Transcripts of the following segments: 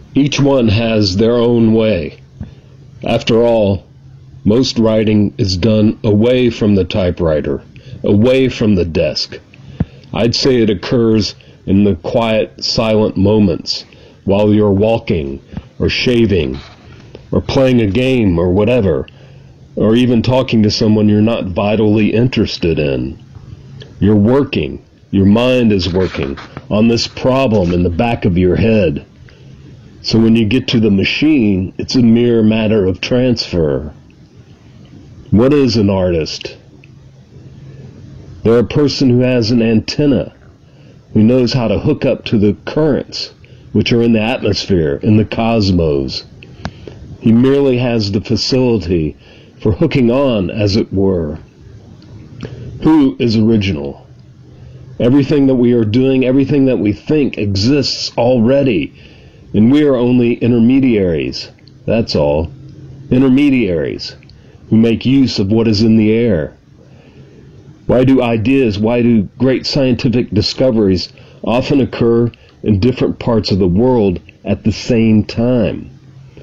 Each one has their own way. After all, most writing is done away from the typewriter, away from the desk. I'd say it occurs in the quiet, silent moments while you're walking or shaving or playing a game or whatever, or even talking to someone you're not vitally interested in. You're working, your mind is working on this problem in the back of your head. So when you get to the machine, it's a mere matter of transfer. What is an artist? They're a person who has an antenna, who knows how to hook up to the currents which are in the atmosphere, in the cosmos. He merely has the facility for hooking on, as it were. Who is original? Everything that we are doing, everything that we think exists already, and we are only intermediaries. That's all. Intermediaries who make use of what is in the air. Why do great scientific discoveries often occur in different parts of the world at the same time?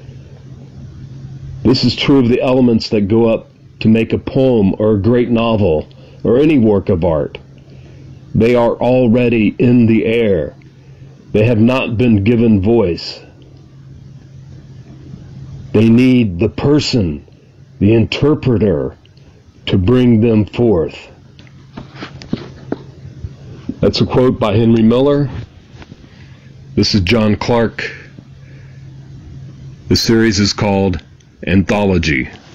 This is true of the elements that go up to make a poem or a great novel or any work of art. They are already in the air. They have not been given voice. They need the person, the interpreter, to bring them forth. That's a quote by Henry Miller. This is John Clark. The series is called Anthology.